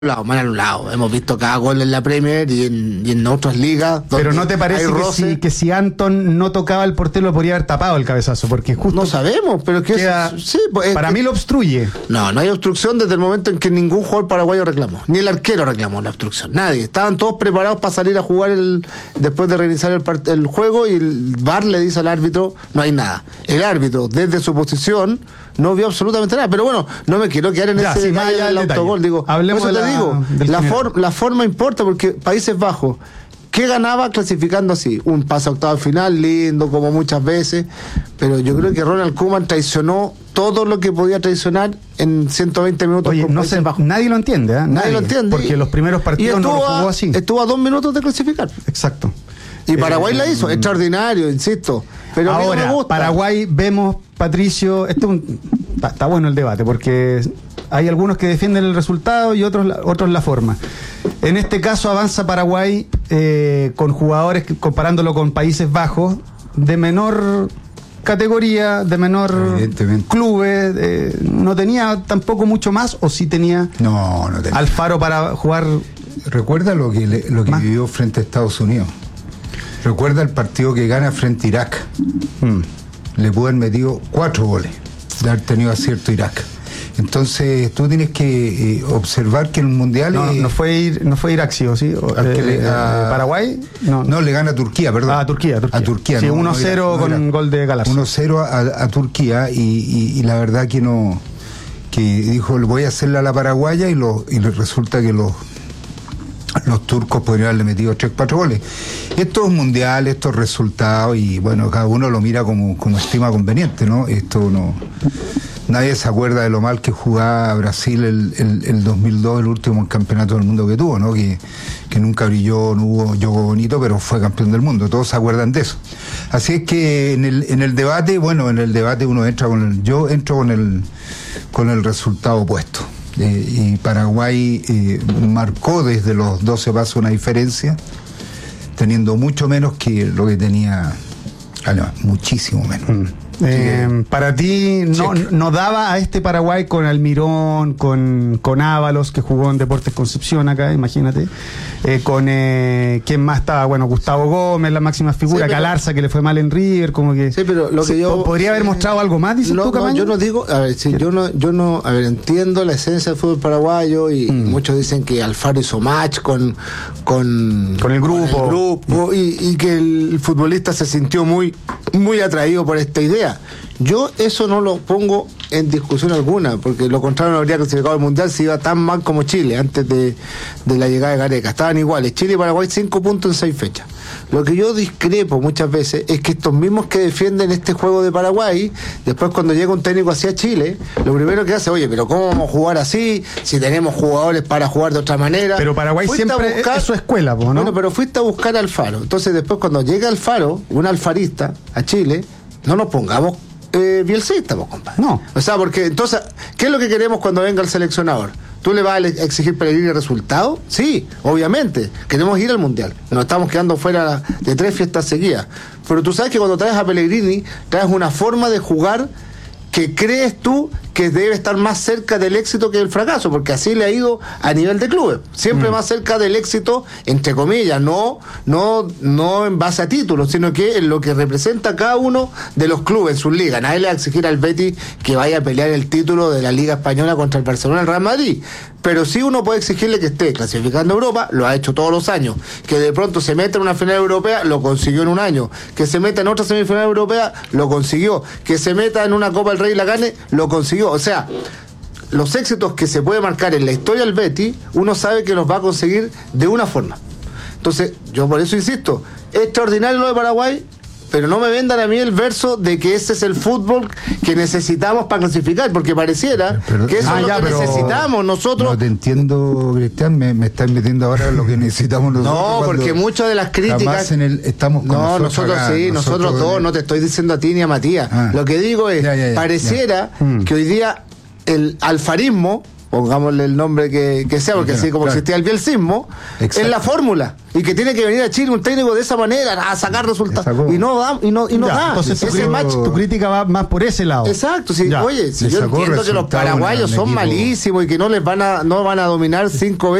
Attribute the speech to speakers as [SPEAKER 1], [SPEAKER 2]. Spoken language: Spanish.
[SPEAKER 1] mal anulado. Hemos visto cada gol en la Premier y en otras ligas.
[SPEAKER 2] Pero ¿no te parece que si Antón no tocaba el portero lo podría haber tapado el cabezazo? Porque justo
[SPEAKER 1] no sabemos, pero que
[SPEAKER 2] queda, sí, pues, para mí lo obstruye.
[SPEAKER 1] No hay obstrucción desde el momento en que ningún jugador paraguayo reclamó, ni el arquero reclamó la obstrucción, nadie. Estaban todos preparados para salir a jugar después de reiniciar el juego, y el VAR le dice al árbitro no hay nada. El árbitro desde su posición no vio absolutamente nada, pero bueno, no me quiero quedar en ese detalle del autogol. Digo,
[SPEAKER 2] hablemos
[SPEAKER 1] la forma importa, porque Países Bajos, ¿qué ganaba clasificando así? Un pase a octavo final, lindo, como muchas veces, pero yo creo que Ronald Koeman traicionó todo lo que podía traicionar en 120 minutos.
[SPEAKER 2] Oye, no sé, nadie lo entiende, ¿eh?
[SPEAKER 1] Nadie lo entiende.
[SPEAKER 2] Porque los primeros partidos no lo jugó así.
[SPEAKER 1] Estuvo a 2 minutos de clasificar.
[SPEAKER 2] Exacto.
[SPEAKER 1] Y Paraguay la hizo, extraordinario, insisto. Pero
[SPEAKER 2] ahora, me gusta. Paraguay, vemos, Patricio, está bueno el debate, porque hay algunos que defienden el resultado y otros la forma. En este caso avanza Paraguay con jugadores, comparándolo con Países Bajos, de menor categoría, de menor clubes, no tenía tampoco mucho más, o sí tenía,
[SPEAKER 3] no tenía
[SPEAKER 2] Alfaro para jugar.
[SPEAKER 3] Recuerda lo que vivió frente a Estados Unidos. Recuerda el partido que gana frente a Irak. Le pudo haber metido 4 goles de haber tenido acierto Irak. Entonces tú tienes que observar que en el mundial
[SPEAKER 2] no fue Irak, sí o sí. Paraguay
[SPEAKER 3] no le gana a Turquía, perdón.
[SPEAKER 2] A Turquía.
[SPEAKER 3] Sí,
[SPEAKER 2] 1-0 con gol de Galarza.
[SPEAKER 3] 1-0 a Turquía, y la verdad que dijo voy a hacerle a la paraguaya, y resulta que los turcos podrían haberle metido 3-4 goles. Esto es mundial, estos resultados, y bueno, cada uno lo mira como estima conveniente, ¿no? Nadie se acuerda de lo mal que jugaba Brasil el 2002, el último campeonato del mundo que tuvo, ¿no? Que nunca brilló, no hubo juego bonito, pero fue campeón del mundo. Todos se acuerdan de eso. Así es que en el debate uno entra yo entro con el resultado opuesto. Y Paraguay marcó desde los 12 pasos una diferencia, teniendo mucho menos que lo que tenía Alemania, muchísimo menos.
[SPEAKER 2] Para ti no daba a este Paraguay con Almirón, con Ábalos, que jugó en Deportes Concepción acá, imagínate, con ¿quién más estaba? Bueno, Gustavo Gómez, la máxima figura, sí, Galarza, que le fue mal en River, como que
[SPEAKER 1] sí, pero lo que yo
[SPEAKER 2] podría haber mostrado algo más, dices tú, Camaño.
[SPEAKER 1] Yo no digo, a ver, sí, yo no, entiendo la esencia del fútbol paraguayo, y muchos dicen que Alfaro hizo match con
[SPEAKER 2] el grupo,
[SPEAKER 1] y que el futbolista se sintió muy atraído por esta idea. Yo eso no lo pongo en discusión alguna, porque lo contrario no habría clasificado al Mundial si iba tan mal como Chile antes de la llegada de Gareca. Estaban iguales, Chile y Paraguay 5 puntos en 6 fechas. Lo que yo discrepo muchas veces es que estos mismos que defienden este juego de Paraguay, después cuando llega un técnico hacia Chile, lo primero que hace, oye, pero ¿cómo vamos a jugar así si tenemos jugadores para jugar de otra manera?
[SPEAKER 2] Pero Paraguay siempre es su escuela, ¿no?
[SPEAKER 1] Bueno, pero fuiste a buscar a Alfaro. Entonces después cuando llega Alfaro, un alfarista, a Chile, no nos pongamos bielcista, compadre.
[SPEAKER 2] No.
[SPEAKER 1] O sea, porque entonces, ¿qué es lo que queremos cuando venga el seleccionador? ¿Tú le vas a exigir Pellegrini resultado? Sí, obviamente. Queremos ir al Mundial. Nos estamos quedando fuera de 3 fiestas seguidas. Pero tú sabes que cuando traes a Pellegrini, traes una forma de jugar que crees tú que debe estar más cerca del éxito que del fracaso, porque así le ha ido a nivel de clubes, siempre más cerca del éxito, entre comillas, no en base a títulos, sino que en lo que representa cada uno de los clubes en sus ligas. Nadie le va a exigir al Betis que vaya a pelear el título de la Liga Española contra el Barcelona y el Real Madrid, pero sí uno puede exigirle que esté clasificando a Europa, lo ha hecho todos los años, que de pronto se meta en una final europea, lo consiguió en un año, que se meta en otra semifinal europea, lo consiguió, que se meta en una Copa del Rey y la gane, lo consiguió. O sea, los éxitos que se puede marcar en la historia del Betis, uno sabe que los va a conseguir de una forma. Entonces, yo por eso insisto, es extraordinario lo de Paraguay, pero no me vendan a mí el verso de que ese es el fútbol que necesitamos para clasificar, porque pareciera que eso es lo que necesitamos nosotros.
[SPEAKER 3] No te entiendo, Cristian, me estás metiendo ahora en lo que necesitamos nosotros.
[SPEAKER 1] No, porque muchas de las críticas
[SPEAKER 3] estamos con
[SPEAKER 1] nosotros acá, nosotros dos, no te estoy diciendo a ti ni a Matías. Lo que digo es, pareciera que hoy día el alfarismo pongámosle el nombre que sea, porque así como
[SPEAKER 3] claro.
[SPEAKER 1] existía el bielcismo,
[SPEAKER 3] Exacto.
[SPEAKER 1] es la fórmula. Y que tiene que venir a Chile un técnico de esa manera a sacar resultados.
[SPEAKER 3] sacó.
[SPEAKER 1] Y no da, y no
[SPEAKER 2] Ya,
[SPEAKER 1] da.
[SPEAKER 2] entonces
[SPEAKER 1] Ese match.
[SPEAKER 2] tu crítica va más por ese lado.
[SPEAKER 1] Exacto, sí,
[SPEAKER 2] Ya.
[SPEAKER 1] oye, si
[SPEAKER 3] Le
[SPEAKER 1] yo
[SPEAKER 3] sacó
[SPEAKER 1] entiendo que los
[SPEAKER 3] resultado
[SPEAKER 1] paraguayos
[SPEAKER 3] un
[SPEAKER 1] son
[SPEAKER 3] equipo.
[SPEAKER 1] malísimos y que no van a dominar 5 veces